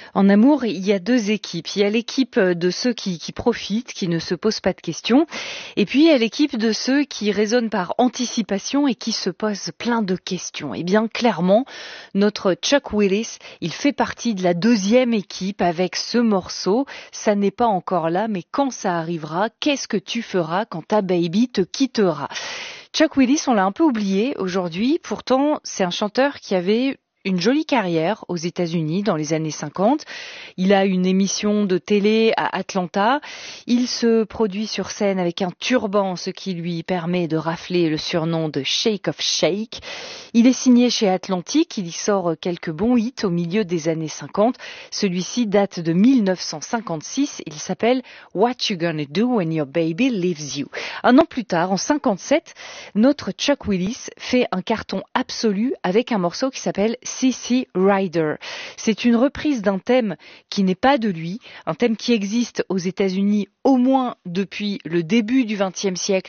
En amour, il y a deux équipes. Il y a l'équipe de ceux qui profitent, qui ne se posent pas de questions. Et puis, il y a l'équipe de ceux qui raisonnent par anticipation et qui se posent plein de questions. Eh bien, clairement, notre Chuck Willis, il fait partie de la deuxième équipe avec ce morceau. Ça n'est pas encore là, mais quand ça arrivera, qu'est-ce que tu feras quand ta baby te quittera? Chuck Willis, on l'a un peu oublié aujourd'hui. Pourtant, c'est un chanteur qui avait une jolie carrière aux États-Unis dans les années 50. Il a une émission de télé à Atlanta. Il se produit sur scène avec un turban, ce qui lui permet de rafler le surnom de Shake of Shake. Il est signé chez Atlantic. Il y sort quelques bons hits au milieu des années 50. Celui-ci date de 1956. Il s'appelle What You Gonna Do When Your Baby Leaves You. Un an plus tard, en 57, notre Chuck Willis fait un carton absolu avec un morceau qui s'appelle CC Rider. C'est une reprise d'un thème qui n'est pas de lui, un thème qui existe aux États-Unis au moins depuis le début du XXe siècle